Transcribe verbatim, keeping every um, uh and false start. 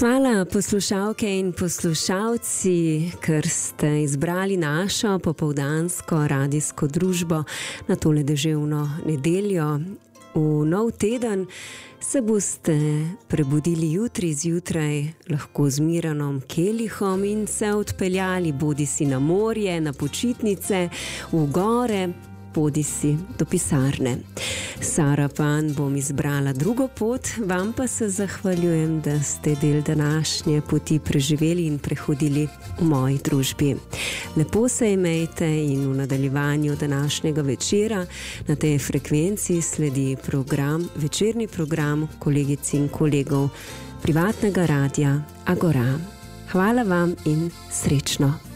Hvala poslušalke in poslušalci, ker ste izbrali našo popoldansko radijsko družbo na tole deževno nedeljo. V nov teden se boste prebudili jutri zjutraj lahko z Miranom Kelihom in se odpeljali bodisi na morje, na počitnice, v gore, bodisi do pisarne. Sara Pan bom izbrala drugo pot, vam pa se zahvaljujem, da ste del današnje poti preživeli in prehodili v moji družbi. Lepo se imejte in v nadaljevanju današnjega večera na tej frekvenciji sledi program, večerni program kolegic in kolegov privatnega radia Agora. Hvala vam in srečno!